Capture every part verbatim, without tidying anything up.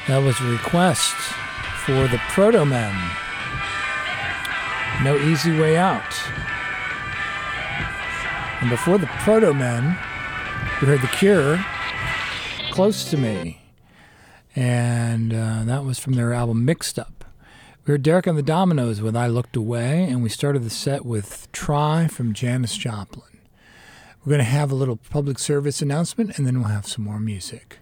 That was a request for the Proto-Men. No Easy Way Out. And before the Proto-Men, we heard The Cure, Close to Me. And uh, that was from their album Mixed Up. We heard Derek and the Dominoes with I Looked Away, and we started the set with Try from Janis Joplin. We're going to have a little public service announcement, and then we'll have some more music.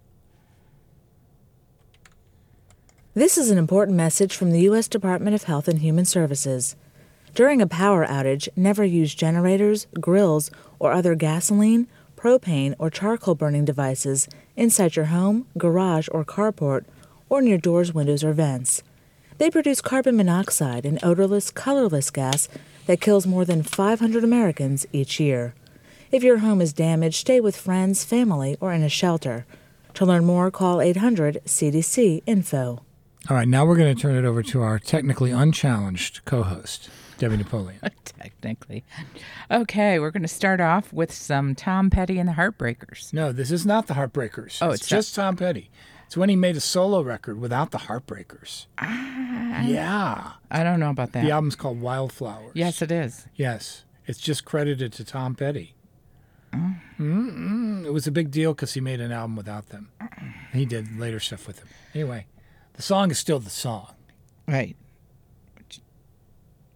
This is an important message from the U S Department of Health and Human Services. During a power outage, never use generators, grills, or other gasoline, propane, or charcoal burning devices inside your home, garage, or carport, or near doors, windows, or vents. They produce carbon monoxide, an odorless, colorless gas that kills more than five hundred Americans each year. If your home is damaged, stay with friends, family, or in a shelter. To learn more, call eight hundred C D C info. All right, now we're going to turn it over to our technically unchallenged co-host, Debbie Napoleon. Technically. Okay, we're going to start off with some Tom Petty and the Heartbreakers. No, this is not the Heartbreakers. Oh, it's, it's just Tom Petty. It's when he made a solo record without the Heartbreakers. Ah, Yeah. I don't know about that. The album's called Wildflowers. Yes, it is. Yes. It's just credited to Tom Petty. Oh. Mm-mm. It was a big deal because he made an album without them. He did later stuff with them. Anyway, the song is still the song. Right.